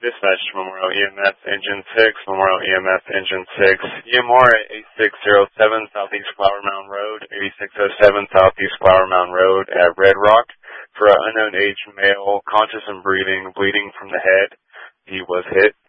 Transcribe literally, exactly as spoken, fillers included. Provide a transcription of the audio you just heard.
Dispatch Memorial E M S Engine six, Memorial E M S Engine six, E M R at eighty-six oh seven Southeast Flower Mound Road, eighty-six oh seven Southeast Flower Mound Road at Red Rock for an unknown age male, conscious and breathing, bleeding from the head. He was hit.